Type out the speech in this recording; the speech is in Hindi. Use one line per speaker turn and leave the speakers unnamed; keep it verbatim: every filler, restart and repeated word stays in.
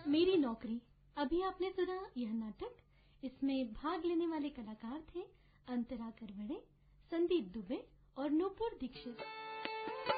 मेरी नौकरी। अभी आपने सुना यह नाटक। इसमें भाग लेने वाले कलाकार थे अंतरा करवड़े, संदीप दुबे और नूपुर दीक्षित।